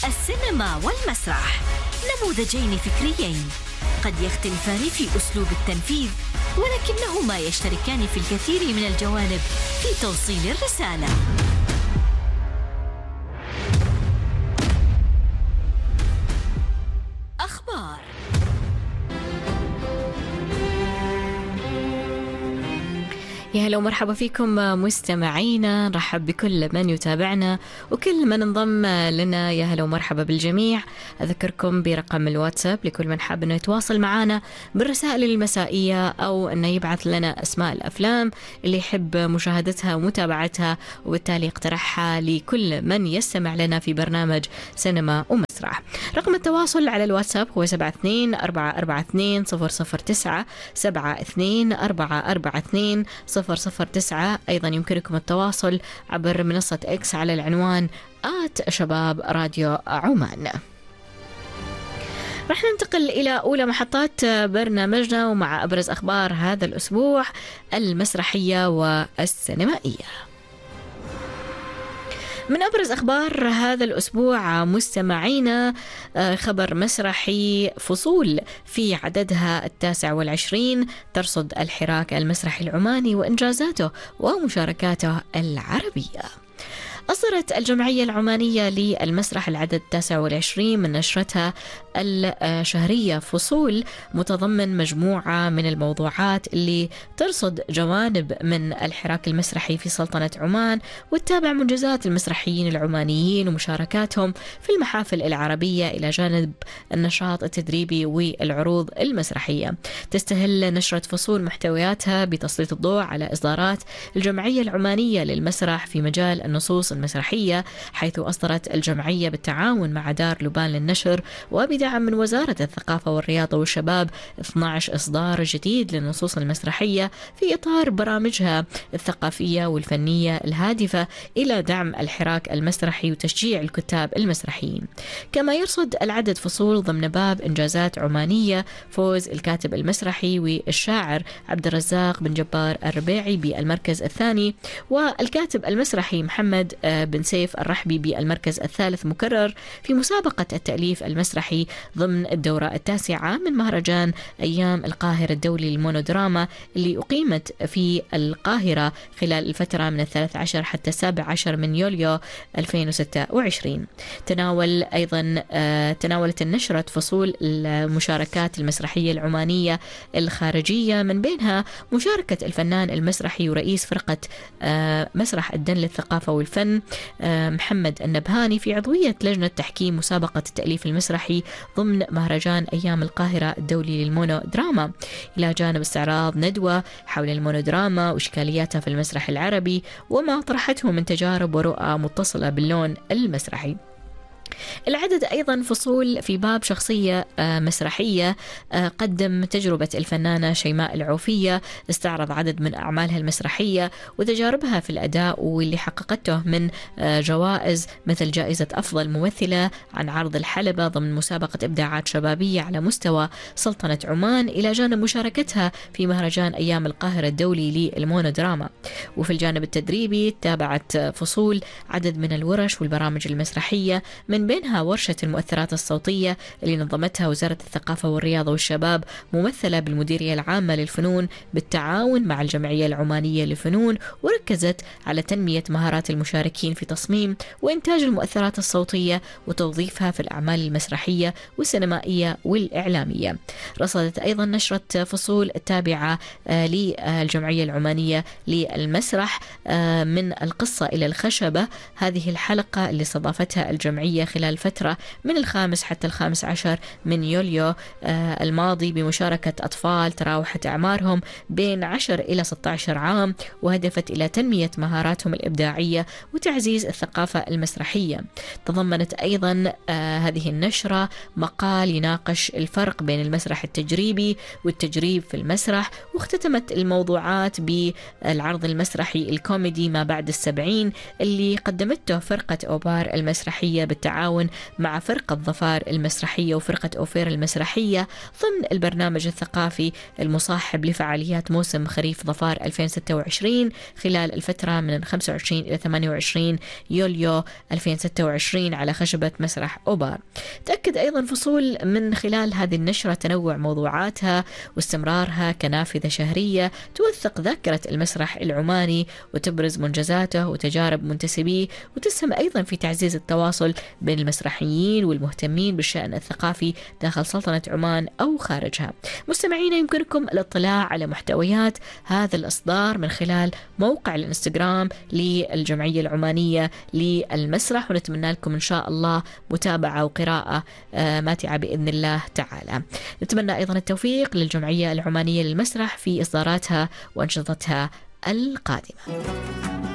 السينما والمسرح نموذجين فكريين قد يختلفان في أسلوب التنفيذ، ولكنهما يشتركان في الكثير من الجوانب في توصيل الرسالة. أخبار. يا هلا ومرحبا فيكم مستمعينا، نرحب بكل من يتابعنا وكل من انضم لنا. يا هلا ومرحبا بالجميع. أذكركم برقم الواتساب لكل من حاب أنه يتواصل معنا بالرسائل المسائية أو أنه يبعث لنا أسماء الأفلام اللي يحب مشاهدتها ومتابعتها وبالتالي يقترحها لكل من يستمع لنا في برنامج سينما ومسرح. رقم التواصل على الواتساب هو 72-442-009 72-442-009. أيضا يمكنكم التواصل عبر منصة إكس على العنوان @شباب راديو عمان. رح ننتقل إلى أولى محطات برنامجنا ومع أبرز أخبار هذا الأسبوع المسرحية والسينمائية. من أبرز أخبار هذا الأسبوع مستمعينا خبر مسرحي فصول في عددها 29 ترصد الحراك المسرحي العماني وإنجازاته ومشاركاته العربية. أصدرت الجمعية العمانية للمسرح العدد 29 من نشرتها الشهرية فصول، متضمن مجموعة من الموضوعات اللي ترصد جوانب من الحراك المسرحي في سلطنة عمان وتتابع منجزات المسرحيين العمانيين ومشاركاتهم في المحافل العربية إلى جانب النشاط التدريبي والعروض المسرحية. تستهل نشرة فصول محتوياتها بتسليط الضوء على إصدارات الجمعية العمانية للمسرح في مجال النصوص المسرحية، حيث أصدرت الجمعية بالتعاون مع دار لبان للنشر وبدعم من وزارة الثقافة والرياضة والشباب 12 إصدار جديد للنصوص المسرحية في إطار برامجها الثقافية والفنية الهادفة إلى دعم الحراك المسرحي وتشجيع الكتاب المسرحيين. كما يرصد العدد فصول ضمن باب إنجازات عمانية فوز الكاتب المسرحي والشاعر عبد الرزاق بن جبار الربيعي بالمركز الثاني، والكاتب المسرحي محمد بن سيف الرحبي بالمركز الثالث مكرر في مسابقة التأليف المسرحي ضمن الدورة التاسعة من مهرجان أيام القاهرة الدولي للمونودراما اللي أقيمت في القاهرة خلال الفترة من 13 حتى 17 من يوليو 2026. تناولت النشرة فصول المشاركات المسرحية العمانية الخارجية، من بينها مشاركة الفنان المسرحي ورئيس فرقة مسرح الدن للثقافة والفن محمد النبهاني في عضوية لجنة تحكيم مسابقة التأليف المسرحي ضمن مهرجان أيام القاهرة الدولي للمونودراما، إلى جانب استعراض ندوة حول المونودراما وإشكالياتها في المسرح العربي وما طرحته من تجارب ورؤى متصلة باللون المسرحي. العدد أيضا فصول في باب شخصية مسرحية، قدم تجربة الفنانة شيماء العوفية، استعرض عدد من أعمالها المسرحية وتجاربها في الأداء واللي حققته من جوائز مثل جائزة أفضل ممثلة عن عرض الحلبة ضمن مسابقة إبداعات شبابية على مستوى سلطنة عمان، إلى جانب مشاركتها في مهرجان أيام القاهرة الدولي للمونودراما. وفي الجانب التدريبي تابعت فصول عدد من الورش والبرامج المسرحية، من بينها ورشة المؤثرات الصوتية اللي نظمتها وزارة الثقافة والرياضة والشباب ممثلة بالمديرية العامة للفنون بالتعاون مع الجمعية العمانية للفنون، وركزت على تنمية مهارات المشاركين في تصميم وإنتاج المؤثرات الصوتية وتوظيفها في الأعمال المسرحية والسينمائية والإعلامية. رصدت أيضا نشرة فصول التابعة للجمعية العمانية للمسرح من القصة إلى الخشبة، هذه الحلقة اللي استضافتها الجمعية خلال فترة من 5 حتى 15 من يوليو الماضي بمشاركة أطفال تراوحت أعمارهم بين 10 إلى 16 عام، وهدفت إلى تنمية مهاراتهم الإبداعية وتعزيز الثقافة المسرحية. تضمنت أيضا هذه النشرة مقال يناقش الفرق بين المسرح التجريبي والتجريب في المسرح، واختتمت الموضوعات بالعرض المسرحي الكوميدي ما بعد 70 اللي قدمته فرقة أوبار المسرحية بالتعاون مع فرقة ظفار المسرحية وفرقة أوفير المسرحية ضمن البرنامج الثقافي المصاحب لفعاليات موسم خريف ظفار 2026 خلال الفترة من 25 إلى 28 يوليو 2026 على خشبة مسرح أوبار. تأكد أيضا فصول من خلال هذه النشرة تنوع موضوعاتها واستمرارها كنافذة شهرية توثق ذاكرة المسرح العماني وتبرز منجزاته وتجارب منتسبيه، وتسهم أيضا في تعزيز التواصل بين المسرحيين والمهتمين بالشأن الثقافي داخل سلطنة عمان أو خارجها. مستمعينا، يمكنكم الاطلاع على محتويات هذا الإصدار من خلال موقع الانستغرام للجمعية العمانية للمسرح، ونتمنى لكم إن شاء الله متابعة وقراءة ماتعة بإذن الله تعالى. نتمنى أيضا التوفيق للجمعية العمانية للمسرح في إصداراتها وأنشطتها القادمة.